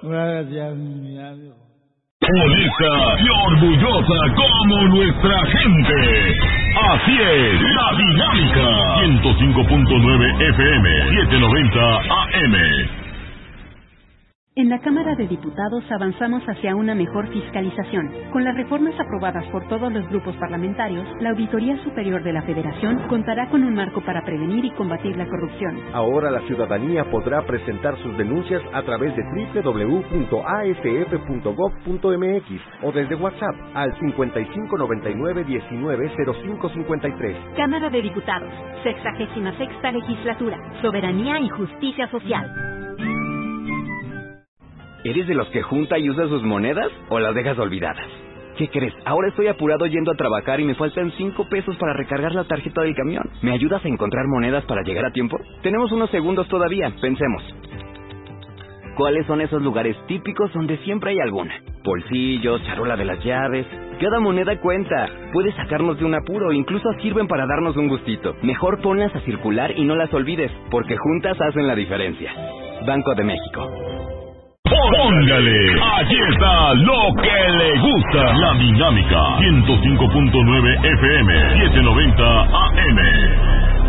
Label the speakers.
Speaker 1: Gracias, mi amigo.
Speaker 2: Bonita y orgullosa como nuestra gente. Así es, La Dinámica. 105.9 FM, 790 AM.
Speaker 3: En la Cámara de Diputados avanzamos hacia una mejor fiscalización. Con las reformas aprobadas por todos los grupos parlamentarios, la Auditoría Superior de la Federación contará con un marco para prevenir y combatir la corrupción.
Speaker 4: Ahora la ciudadanía podrá presentar sus denuncias a través de www.afp.gov.mx o desde WhatsApp al 5599-190553.
Speaker 3: Cámara de Diputados, 66ª Legislatura, Soberanía y Justicia Social.
Speaker 5: ¿Eres de los que junta y usa sus monedas o las dejas olvidadas? ¿Qué crees? Ahora estoy apurado yendo a trabajar y me faltan 5 pesos para recargar la tarjeta del camión. ¿Me ayudas a encontrar monedas para llegar a tiempo? Tenemos unos segundos todavía, pensemos. ¿Cuáles son esos lugares típicos donde siempre hay alguna? Bolsillos, charola de las llaves. Cada moneda cuenta. Puede sacarnos de un apuro, incluso sirven para darnos un gustito. Mejor ponlas a circular y no las olvides, porque juntas hacen la diferencia. Banco de México.
Speaker 2: Póngale, aquí está lo que le gusta. La Dinámica, 105.9 FM, 790 AM.